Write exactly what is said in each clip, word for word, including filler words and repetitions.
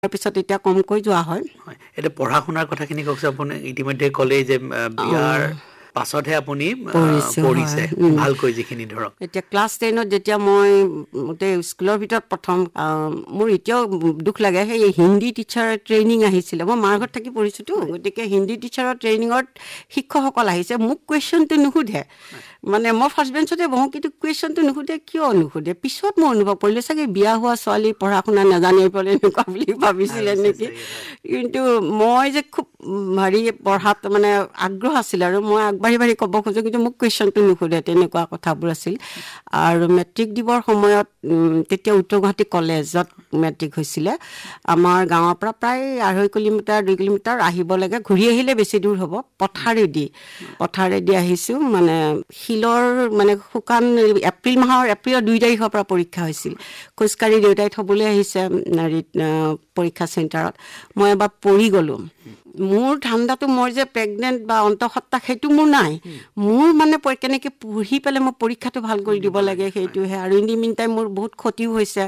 তাৰপিছত এতিয়া কমকৈ যোৱা হয়। এটা পঢ়া শুনাৰ কথাখিনি কওকচোন। আপুনি ইতিমধ্যে ক'লে যে বিয়াৰ পাছতহে আপুনি পঢ়িছে ভালকৈ যিখিনি ধৰক। এতিয়া ক্লাছ টেনত যেতিয়া মই গোটেই স্কুলৰ ভিতৰত প্ৰথম মোৰ এতিয়াও দুখ লাগে, সেই হিন্দী টিচাৰৰ ট্ৰেইনিং আহিছিলে। মই মাৰ ঘৰত থাকি পঢ়িছোঁতো, গতিকে হিন্দী টিচাৰৰ ট্ৰেইনিঙত শিক্ষকসকল আহিছে। মোক কুৱেশ্যনটো নুসুধে, মানে মই ফাৰ্ষ্ট বেঞ্চতে বহোঁ, কিন্তু কুৱেশ্যনটো নুসুধে। কিয় নুসুধে? পিছত মই অনুভৱ কৰিলোঁ চাগে বিয়া হোৱা ছোৱালী পঢ়া শুনা নাজানে বোলে, এনেকুৱা বুলি ভাবিছিলে নেকি। কিন্তু মই যে খুব হেৰি পঢ়াত মানে আগ্ৰহ আছিল আৰু মই আগবাঢ়ি বাঢ়ি ক'ব খোজোঁ, কিন্তু মোক কুৱেশ্যনটো নুসুধে, তেনেকুৱা কথাবোৰ আছিল। আৰু মেট্ৰিক দিবৰ সময়ত তেতিয়া উত্তৰ গুৱাহাটী কলেজত মেট্ৰিক হৈছিলে। আমাৰ গাঁৱৰ পৰা প্ৰায় আঢ়ৈ কিলোমিটাৰ দুই কিলোমিটাৰ আহিব লাগে, ঘূৰি আহিলে বেছি দূৰ হ'ব। পথাৰেদি পথাৰেদি আহিছোঁ, মানে শিলৰ মানে শুকান এপ্ৰিল মাহৰ এপ্ৰিলৰ দুই তাৰিখৰ পৰা পৰীক্ষা হৈছিল। খোজকাঢ়ি দেউতাই থ'বলৈ আহিছে হেৰিত পৰীক্ষা চেণ্টাৰত। মই এবাৰ পৰি গ'লোঁ। মোৰ ধান্দাটো মই যে প্ৰেগনেণ্ট বা অন্তঃসত্ত্বা সেইটো মোৰ নাই। মোৰ মানে কেনেকৈ পঢ়ি পেলাই মই পৰীক্ষাটো ভাল কৰি দিব লাগে সেইটোহে। আৰু ইন দি মিন টাইম মোৰ বহুত ক্ষতিও হৈছে।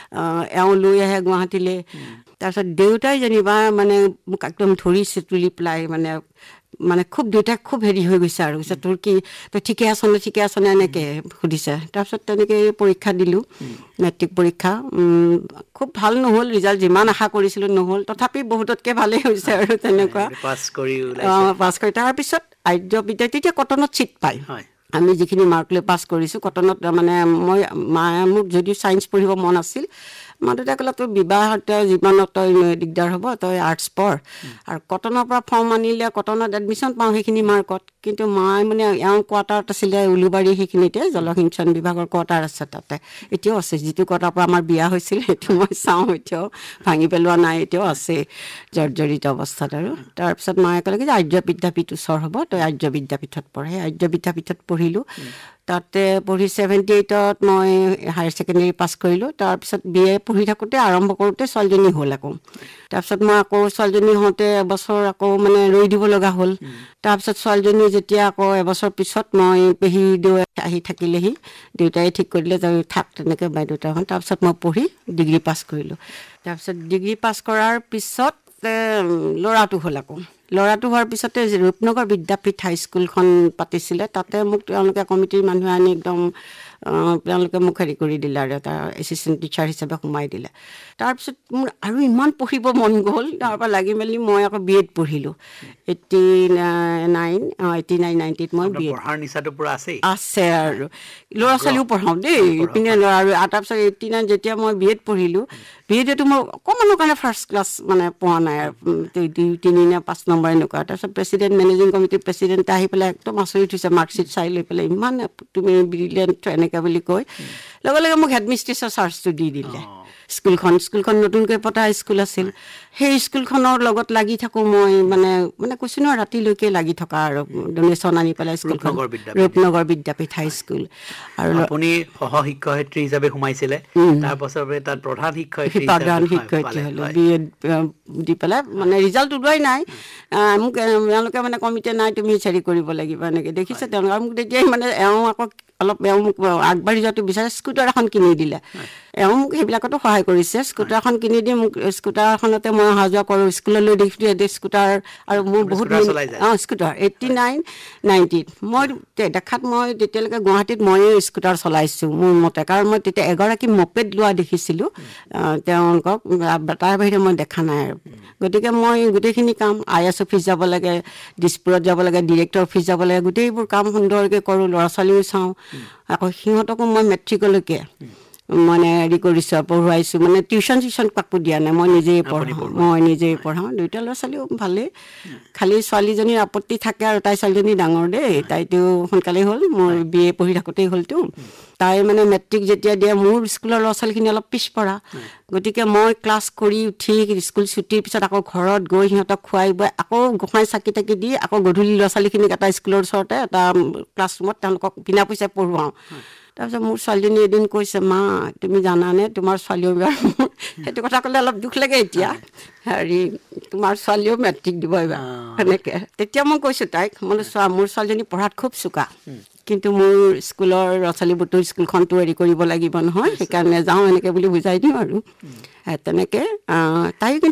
এওঁ লৈ আহে গুৱাহাটীলৈ। তাৰপিছত দেউতাই যেনিবা মানে মোক একদম ধৰিছে তুলি পেলাই, মানে মানে খুব দেউতাক খুব হেৰি হৈ গৈছে আৰু কৈছে তোৰ কি, তই ঠিকে আছনে ঠিকে আছনে এনেকৈ সুধিছে। তাৰপিছত তেনেকৈ পৰীক্ষা দিলোঁ, মেট্ৰিক পৰীক্ষা। খুব ভাল নহ'ল ৰিজাল্ট, যিমান আশা কৰিছিলোঁ নহ'ল, তথাপি বহুততকৈ ভালেই হৈছে আৰু তেনেকুৱা। পাছ কৰি অঁ পাছ কৰি তাৰপিছত আৰ্য বিদ্যা, তেতিয়া কটনত ছিট পায়। আমি যিখিনি মাৰ্ক লৈ পাছ কৰিছোঁ কটনত, মানে মই মায়ে মোক যদিও ছায়েন্স পঢ়িব মন আছিল, মা দেউতাই ক'লে তোৰ বিবাহ জীৱনত তই দিগদাৰ হ'ব, তই আৰ্টছ পঢ়। আৰু কটনৰ পৰা ফৰ্ম আনিলে কটনত এডমিশ্যন পাওঁ সেইখিনি মাৰ্কত। কিন্তু মায়ে মানে এওঁ কোৱাৰ্টাৰত আছিলে উলুবাৰী, সেইখিনিতে জলসিঞ্চন বিভাগৰ কোৱাৰ্টাৰ আছে তাতে, এতিয়াও আছে। যিটো কোৱাৰ্টাৰ পৰা আমাৰ বিয়া হৈছিল সেইটো মই চাওঁ, এতিয়াও ভাঙি পেলোৱা নাই, এতিয়াও আছে জৰ্জৰিত অৱস্থাত। আৰু তাৰপিছত মায়ে ক'লে কি যে আৰ্য বিদ্যাপীঠ ওচৰ হ'ব, তই আৰ্য বিদ্যাপীঠত পঢ়। সেই আৰ্য বিদ্যাপীঠত পঢ়িলোঁ। তাতে পঢ়ি ছেভেণ্টি এইটত মই হায়াৰ ছেকেণ্ডেৰী পাছ কৰিলোঁ। তাৰপিছত বি এ পঢ়ি থাকোঁতে আৰম্ভ কৰোঁতে ছোৱালীজনী হ'ল আকৌ। তাৰপিছত মই আকৌ ছোৱালীজনী হওঁতে এবছৰ আকৌ মানে ৰৈ দিব লগা হ'ল। তাৰপিছত ছোৱালীজনী যেতিয়া আকৌ এবছৰ পিছত মই পেহীদেউ আহি থাকিলেহি, দেউতাই ঠিক কৰি দিলে তই থাক তেনেকৈ বাইদেউতাহঁত। তাৰপিছত মই পঢ়ি ডিগ্ৰী পাছ কৰিলোঁ। তাৰপিছত ডিগ্ৰী পাছ কৰাৰ পিছত ল'ৰাটো হ'ল আকৌ। ল'ৰাটো হোৱাৰ পিছতে ৰূপনগৰ বিদ্যাপীঠ হাইস্কুলখন পাতিছিলে, তাতে মোক তেওঁলোকে কমিটিৰ মানুহে আনি একদম তেওঁলোকে মোক হেৰি কৰি দিলে আৰু এটা এছিষ্টেণ্ট টিচাৰ হিচাপে সোমাই দিলে। তাৰপিছত মোৰ আৰু ইমান পঢ়িব মন গ'ল, তাৰপৰা লাগি মেলি মই আকৌ বি এড পঢ়িলোঁ। এইটি নাইন অঁ এইটি নাইন নাইণ্টিত মই বি এড পঢ়াৰ নিচাটো পুৰা আছেই আছে আৰু ল'ৰা ছোৱালীও পঢ়াওঁ দেই ইপিনে ল'ৰা। আৰু তাৰপিছত এইটি নাইন যেতিয়া মই বি এড পঢ়িলোঁ, বি এডতো মই অকণমানৰ কাৰণে ফাৰ্ষ্ট ক্লাছ মানে পোৱা নাই আৰু দুই তিনি নে পাঁচ নম্বৰ এনেকুৱা। তাৰপিছত প্ৰেচিডেণ্ট মেনেজিং কমিটিৰ প্ৰেচিডেণ্টে আহি পেলাই একদম আচৰিত হৈছে মাৰ্কশ্বিট চাই লৈ পেলাই, ইমান তুমি ব্ৰিলিয়েণ্ট এনেকৈ বুলি কৈ লগে লগে মোক হেডমিষ্ট্ৰেছৰ চাৰ্জটো দি দিলে। স্কুলখন স্কুলখন নতুনকৈ পতা স্কুল আছিল, সেই স্কুলখনৰ লগত লাগি থাকোঁ মই। মানে মানে কৈছোঁ নহয় ৰাতিলৈকে লাগি থকা আৰু ডনেশ্যন আনি পেলাই স্কুলখন ৰূপনগৰ বিদ্যাপীঠ হাইস্কুল। আৰু আপুনি সহ শিক্ষয়িত্ৰী হিচাপে সোমাইছিলে, তাৰপাছত তাত প্ৰধান শিক্ষয়িত্ৰী প্ৰধান শিক্ষয়িত্ৰী হ'লোঁ বি এড দি পেলাই। মানে ৰিজাল্ট ওলোৱাই নাই, মোক তেওঁলোকে মানে কমিটিয়ে নাই তুমি হেৰি কৰিব লাগিব এনেকৈ দেখিছে তেওঁলোকে। মোক তেতিয়াই মানে এওঁ আকৌ অলপ এওঁ মোক আগবাঢ়ি যোৱাটো বিচাৰে, স্কুটাৰ এখন কিনি দিলে। এওঁ মোক সেইবিলাকতো সহায় কৰিছে। স্কুটাৰ এখন কিনি দি মোক স্কুটাৰখনতে মই অহা যোৱা কৰোঁ স্কুললৈ। দেখি স্কুটাৰ আৰু মোৰ বহুত অঁ স্কুটাৰ এইটটি নাইন নাইণ্টিত মই দেখাত মই তেতিয়ালৈকে গুৱাহাটীত ময়ে স্কুটাৰ চলাইছোঁ মোৰ মতে, কাৰণ মই তেতিয়া এগৰাকী মপেড লোৱা দেখিছিলোঁ তেওঁলোকক, তাৰ বাহিৰে মই দেখা নাই আৰু। গতিকে মই গোটেইখিনি কাম আই এছ অফিচ যাব লাগে, দিছপুৰত যাব লাগে, ডিৰেক্টৰ অফিচ যাব লাগে, গোটেইবোৰ কাম সুন্দৰকৈ কৰোঁ। ল'ৰা ছোৱালীও চাওঁ, আকৌ সিহঁতকো মই মেট্ৰিকলৈকে মানে হেৰি কৰিছোঁ আৰু পঢ়ুৱাইছোঁ। মানে টিউশ্যন চিউশ্যন কাকো দিয়া নাই, মই নিজেই পঢ়াওঁ মই নিজেই পঢ়াওঁ দুইটা ল'ৰা ছোৱালীও ভালেই। খালি ছোৱালীজনীৰ আপত্তি থাকে আৰু, তাই ছোৱালীজনী ডাঙৰ দেই, তাইতো সোনকালেই হ'ল, মোৰ বি এ পঢ়ি থাকোঁতেই হ'লতো। তাই মানে মেট্ৰিক যেতিয়া দিয়ে, মোৰ স্কুলৰ ল'ৰা ছোৱালীখিনি অলপ পিছপৰা, গতিকে মই ক্লাছ কৰি উঠি স্কুল ছুটিৰ পিছত আকৌ ঘৰত গৈ সিহঁতক খুৱাই বুৱাই আকৌ গোঁসাই চাকি তাকি দি আকৌ গধূলি ল'ৰা ছোৱালীখিনিক এটা স্কুলৰ ওচৰতে এটা ক্লাছৰুমত তেওঁলোকক বিনা পইচাই পঢ়ুৱাওঁ। তাৰপিছত মোৰ ছোৱালীজনী এদিন কৈছে, মা তুমি জানানে তোমাৰ ছোৱালীও এইবাৰ, সেইটো কথা ক'লে অলপ দুখ লাগে এতিয়া, হেৰি তোমাৰ ছোৱালীও মেট্ৰিক দিব এইবাৰ সেনেকৈ। তেতিয়া মই কৈছোঁ তাইক, মই চোৱা মোৰ ছোৱালীজনী পঢ়াত খুব চোকা, কিন্তু মোৰ স্কুলৰ ল'ৰা ছোৱালীবোৰতো স্কুলখনতো হেৰি কৰিব লাগিব নহয়, সেইকাৰণে যাওঁ এনেকৈ বুলি বুজাই দিওঁ আৰু তেনেকৈ তাই কিন্তু